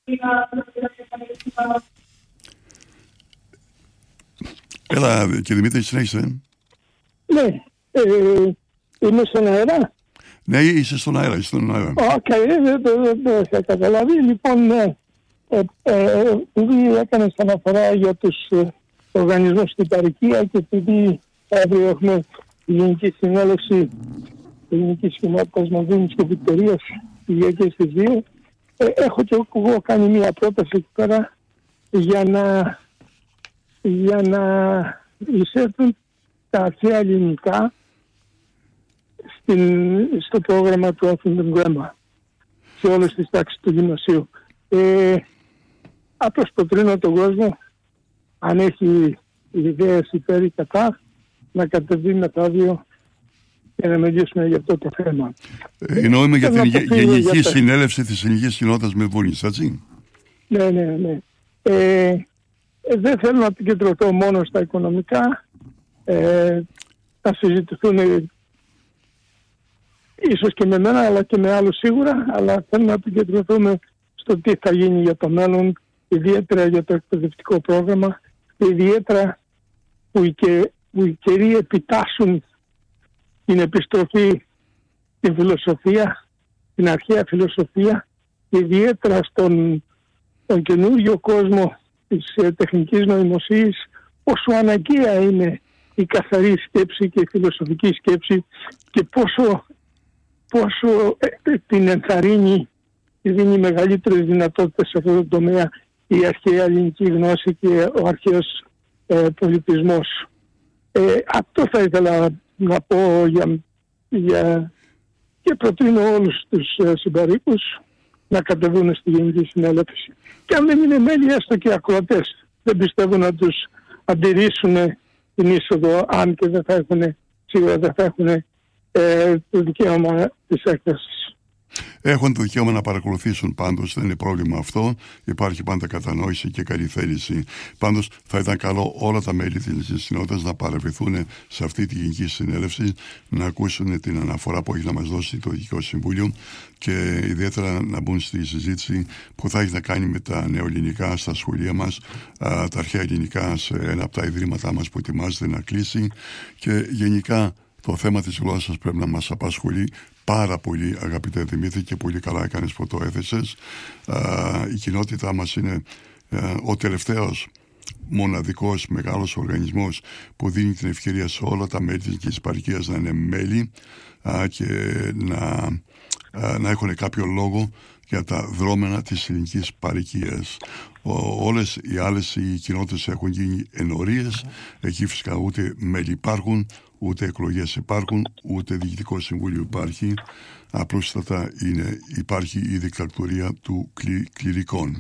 Έλα, κύριε Δημήτρη, συνέχισε. Ναι, είμαι στον αέρα. Ναι, είσαι στον αέρα, δεν θα καταλάβει. Λοιπόν, επειδή έκανες αναφορά για τους οργανισμούς στην παροικία και επειδή αύριο έχουμε τη Γενική Συνέλευση Ελληνικής Κοινότητας Μανδίνης και Βικτωρίας Κυριακές στις 2, έχω και εγώ κάνει μια πρόταση εκεί πέρα για να εισέλθουν τα αρχαία ελληνικά στο πρόγραμμα του Athens Grammar σε όλες τις τάξεις του γυμνασίου. Απλώς προτρίνω τον κόσμο, αν έχει ιδέες υπέρ ή κατά, να κατεβεί μετάδιο και να μιλήσουμε για αυτό το θέμα. Εννοούμε για την Γενική Συνέλευση της Ελληνικής Κοινότητας Μελβούρνης, έτσι. Ναι. Δεν θέλω να επικεντρωθώ μόνο στα οικονομικά, να συζητηθούν ίσως και με μένα αλλά και με άλλους σίγουρα, αλλά θέλω να επικεντρωθούμε στο τι θα γίνει για το μέλλον, ιδιαίτερα για το εκπαιδευτικό πρόγραμμα, ιδιαίτερα που οι καιροί επιτάσσουν την επιστροφή στην φιλοσοφία, την αρχαία φιλοσοφία, ιδιαίτερα στον καινούριο κόσμο της τεχνικής νοημοσύνης, πόσο αναγκαία είναι η καθαρή σκέψη και η φιλοσοφική σκέψη και πόσο την ενθαρρύνει και δίνει μεγαλύτερες δυνατότητες σε αυτό το τομέα η αρχαία ελληνική γνώση και ο αρχαίος πολιτισμός. Αυτό θα ήθελα να πω και προτείνω όλους τους συμπαρίκους να κατεβούν στη Γενική Συνέλευση. Και αν δεν είναι μέλη, έστω και ακροατές, δεν πιστεύω να τους αντιρρήσουν την είσοδο, αν και σίγουρα δεν θα έχουν το δικαίωμα της έκθεσης. Έχουν το δικαίωμα να παρακολουθήσουν πάντως, δεν είναι πρόβλημα αυτό. Υπάρχει πάντα κατανόηση και καλή θέληση. Πάντως θα ήταν καλό όλα τα μέλη της Ελληνικής Κοινότητας να παραβηθούν σε αυτή τη Γενική Συνέλευση, να ακούσουν την αναφορά που έχει να μας δώσει το Διοικητικό Συμβούλιο και ιδιαίτερα να μπουν στη συζήτηση που θα έχει να κάνει με τα νεοελληνικά στα σχολεία μας, τα αρχαία ελληνικά σε ένα από τα ιδρύματά μας που ετοιμάζεται να κλείσει και γενικά το θέμα της γλώσσας πρέπει να μας απασχολεί πάρα πολύ, αγαπητέ Δημήτρη, και πολύ καλά έκανες που το έθεσες. Η κοινότητά μας είναι ο τελευταίος μοναδικός μεγάλος οργανισμός που δίνει την ευκαιρία σε όλα τα μέλη της παροικίας να είναι μέλη και να έχουν κάποιο λόγο για τα δρόμενα της ελληνικής παροικίας. Όλες οι άλλες οι κοινότητες έχουν γίνει ενορίες. Εκεί φυσικά ούτε μέλη υπάρχουν, ούτε εκλογές υπάρχουν, ούτε διοικητικό συμβούλιο υπάρχει. Απλούστατα υπάρχει η δικτατορία του κληρικών.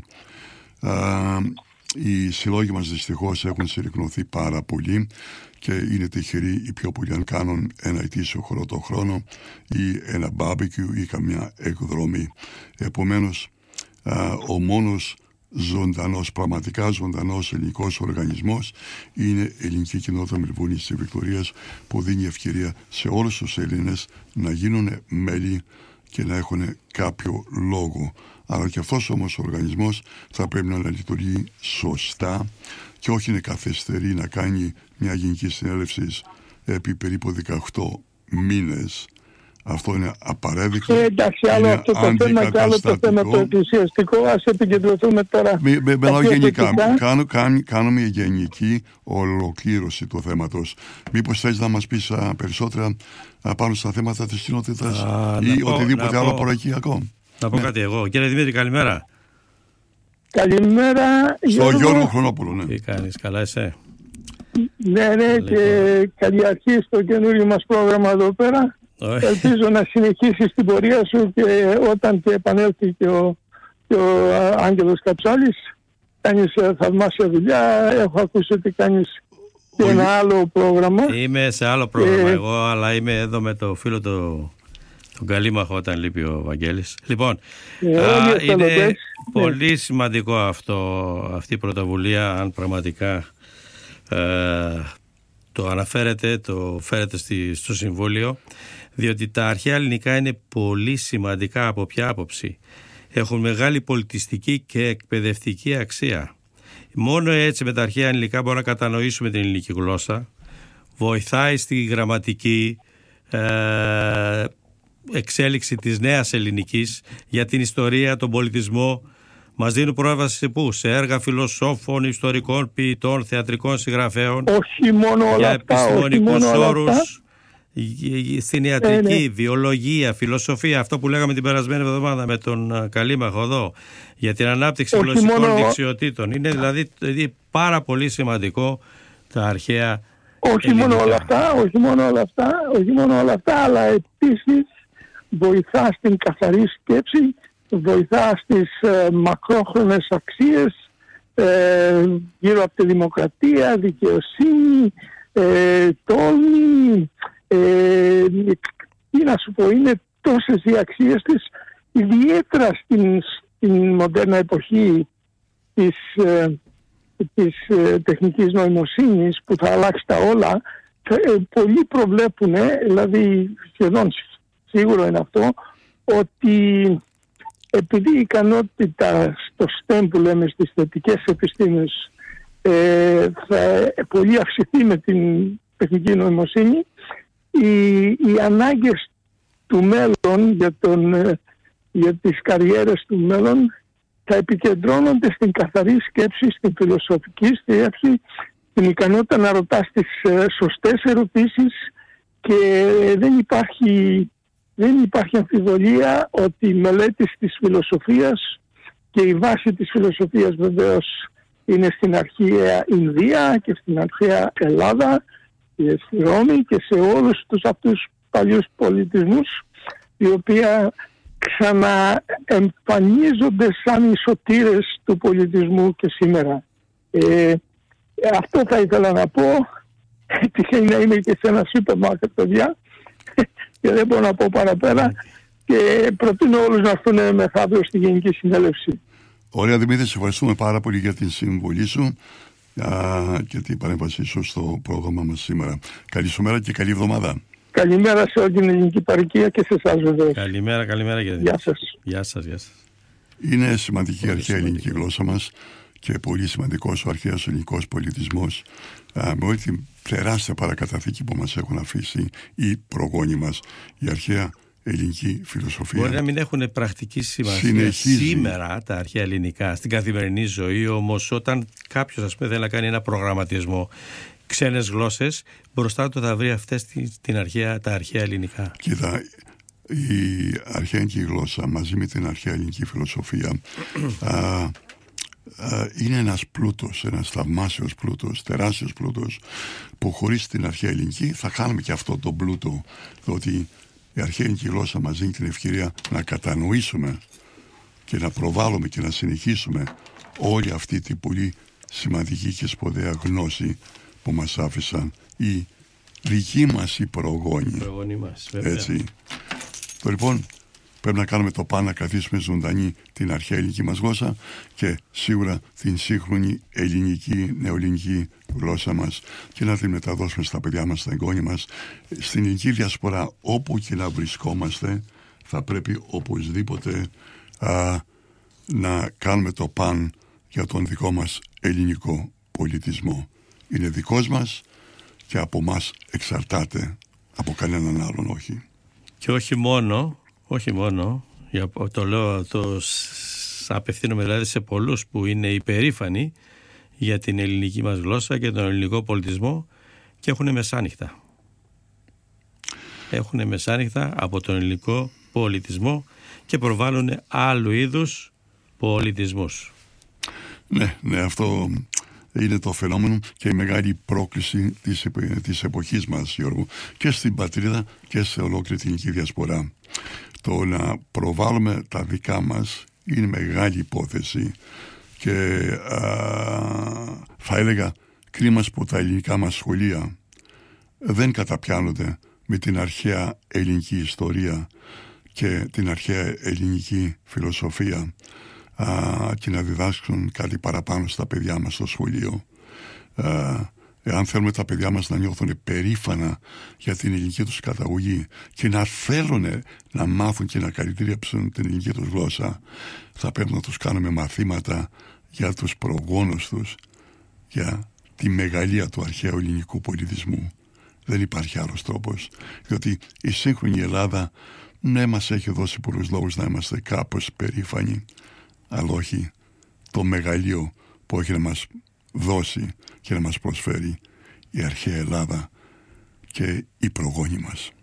Οι συλλόγοι μας δυστυχώς έχουν συρρυκνωθεί πάρα πολύ και είναι τυχεροί οι πιο πολλοί αν κάνουν ένα ετήσιο χορό το χρόνο ή ένα μπάρμπεκιου ή καμιά εκδρομή. Επομένως, ο μόνος πραγματικά ζωντανός ελληνικός οργανισμός είναι η Ελληνική Κοινότητα Μελβούρνης της Βικτωρίας, που δίνει ευκαιρία σε όλους τους Έλληνες να γίνουν μέλη και να έχουν κάποιο λόγο. Αλλά και αυτός όμως ο οργανισμός θα πρέπει να λειτουργεί σωστά και όχι να καθυστερεί να κάνει μια γενική συνέλευση επί περίπου 18 μήνες. Αυτό είναι απαραίτητο. Εντάξει, άλλο αυτό το θέμα και άλλο το θέμα το εκκλησιαστικό. Ας επικεντρωθούμε τώρα. Μιλάω γενικά. Κάνω μια γενική ολοκλήρωση του θέματος. Μήπως θες να μας πεις περισσότερα πάνω στα θέματα της κοινότητας ή οτιδήποτε άλλο προοικιακό? Να πω κάτι εγώ. Κύριε Δημήτρη, καλημέρα. Καλημέρα. Στο Γιώργο Χρονόπουλο, ναι. Τι κάνεις, καλά είσαι? Ναι, και καλή αρχή στο καινούριο μας πρόγραμμα εδώ πέρα. Ελπίζω να συνεχίσεις την πορεία σου και όταν και επανέλθει και ο Άγγελος Καψάλης. Κάνεις θαυμάσια δουλειά. Έχω ακούσει ότι κάνεις και ένα άλλο πρόγραμμα. Είμαι σε άλλο πρόγραμμα εγώ, αλλά είμαι εδώ με το φίλο τον Καλήμαχο όταν λείπει ο Βαγγέλης. Λοιπόν, είναι πολύ σημαντικό αυτή η πρωτοβουλία, αν πραγματικά το αναφέρετε, το φέρετε στο Συμβούλιο, διότι τα αρχαία ελληνικά είναι πολύ σημαντικά. Από ποια άποψη? έχουν μεγάλη πολιτιστική και εκπαιδευτική αξία. Μόνο έτσι με τα αρχαία ελληνικά μπορούμε να κατανοήσουμε την ελληνική γλώσσα. Βοηθάει στη γραμματική εξέλιξη της νέας ελληνικής, για την ιστορία, τον πολιτισμό. Μας δίνουν πρόσβαση σε έργα φιλοσόφων, ιστορικών, ποιητών, θεατρικών συγγραφέων. Όχι μόνο όλα για αυτά. επιστημονικούς όρους, στην ιατρική, βιολογία, φιλοσοφία. Αυτό που λέγαμε την περασμένη εβδομάδα με τον Καλήμαχο εδώ, για την ανάπτυξη γλωσσικών δεξιοτήτων. Είναι δηλαδή πάρα πολύ σημαντικό τα αρχαία όχι μόνο όλα αυτά, αλλά επίσης βοηθά στην καθαρή σκέψη, βοηθά στις μακρόχρονες αξίες γύρω από τη δημοκρατία, δικαιοσύνη, τόλμη, τι να σου πω, είναι τόσες οι αξίες της, ιδιαίτερα στην μοντέρνα εποχή της τεχνικής νοημοσύνης που θα αλλάξει τα όλα. Πολλοί προβλέπουν, δηλαδή σχεδόν σίγουρο είναι αυτό, ότι επειδή η ικανότητα στο STEM που λέμε στις θετικές επιστήμες θα πολύ αυξηθεί με την τεχνική νοημοσύνη, οι ανάγκες του μέλλον για τις καριέρες του μέλλον θα επικεντρώνονται στην καθαρή σκέψη, στην φιλοσοφική σκέψη, την ικανότητα να ρωτάς τις σωστές ερωτήσεις, και δεν υπάρχει αμφιβολία ότι η μελέτη της φιλοσοφίας, και η βάση της φιλοσοφίας βεβαίως είναι στην αρχαία Ινδία και στην αρχαία Ελλάδα και στη Ρώμη και σε όλους τους αυτούς παλιούς πολιτισμούς, οι οποίοι ξαναεμφανίζονται σαν οι σωτήρες του πολιτισμού και σήμερα. Αυτό θα ήθελα να πω. Τυχαίνει να είμαι και σε ένα σούπερ μάρκετ, παιδιά, και δεν μπορώ να πω παραπέρα, και προτείνω όλους να έρθουν μεθαύριο στη Γενική Συνέλευση. Ωραία, Δημήτρη, σε ευχαριστούμε πάρα πολύ για την συμβολή σου και την παρέμβασή σου στο πρόγραμμα μας σήμερα. Καλή σου μέρα και καλή εβδομάδα. Καλημέρα σε όλη την ελληνική παροικία και σε εσάς βεβαίως. Καλημέρα κύριε. Γεια σας. Γεια σας. Είναι σημαντική η αρχαία ελληνική γλώσσα μας και πολύ σημαντικός ο αρχαίος ελληνικός πολιτισμός, με όλη την τεράστια παρακαταθήκη που μας έχουν αφήσει οι προγόνοι μας. Η αρχαία ελληνική φιλοσοφία μπορεί να μην έχουν πρακτική σημασία σήμερα τα αρχαία ελληνικά στην καθημερινή ζωή, όμως όταν κάποιος θέλει να κάνει ένα προγραμματισμό ξένες γλώσσες, μπροστά του θα βρει αυτές τα αρχαία ελληνικά. Κοίτα, η αρχαία ελληνική γλώσσα μαζί με την αρχαία ελληνική φιλοσοφία είναι ένας πλούτος, ένας θαυμάσιος πλούτος, τεράστιος πλούτος, που χωρίς την αρχαία ελληνική θα χάνουμε και αυτό το πλούτο, διότι η αρχαία ελληνική γλώσσα μας δίνει την ευκαιρία να κατανοήσουμε και να προβάλλουμε και να συνεχίσουμε όλη αυτή την πολύ σημαντική και σπουδαία γνώση που μας άφησαν οι δικοί μας οι προγόνοι. Έτσι. Το λοιπόν πρέπει να κάνουμε το πάνω να κρατήσουμε ζωντανή την αρχαία ελληνική μας γλώσσα και σίγουρα την σύγχρονη ελληνική, νεοελληνική γλώσσα μας, και να την μεταδώσουμε στα παιδιά μας, στα εγγόνια μας. Στην ελληνική διασπορά, όπου και να βρισκόμαστε, θα πρέπει οπωσδήποτε να κάνουμε το παν για τον δικό μας ελληνικό πολιτισμό. Είναι δικός μας και από μας εξαρτάται, από κανέναν άλλον όχι. Και όχι μόνο, το λέω, απευθύνομαι δηλαδή σε πολλούς που είναι υπερήφανοι για την ελληνική μας γλώσσα και τον ελληνικό πολιτισμό και έχουν μεσάνυχτα. Έχουν μεσάνυχτα από τον ελληνικό πολιτισμό και προβάλλουν άλλου είδους πολιτισμούς. Ναι, αυτό είναι το φαινόμενο και η μεγάλη πρόκληση της εποχής μας, Γιώργο, και στην πατρίδα και σε ολόκληρη την ελληνική διασπορά. Το να προβάλλουμε τα δικά μας είναι μεγάλη υπόθεση και θα έλεγα κρίμα που τα ελληνικά μας σχολεία δεν καταπιάνονται με την αρχαία ελληνική ιστορία και την αρχαία ελληνική φιλοσοφία και να διδάσκουν κάτι παραπάνω στα παιδιά μας στο σχολείο. εάν θέλουμε τα παιδιά μας να νιώθουν περήφανα για την ελληνική τους καταγωγή και να θέλουν να μάθουν και να καλλιτρέψουν την ελληνική τους γλώσσα, θα πρέπει να τους κάνουμε μαθήματα για τους προγόνους τους, για τη μεγαλεία του αρχαίου ελληνικού πολιτισμού. Δεν υπάρχει άλλος τρόπος, διότι η σύγχρονη Ελλάδα ναι, μας έχει δώσει πολλούς λόγους να είμαστε κάπως περήφανοι, αλλά όχι το μεγαλείο που έχει να μας δώσει και να μας προσφέρει η αρχαία Ελλάδα και οι προγόνοι μας.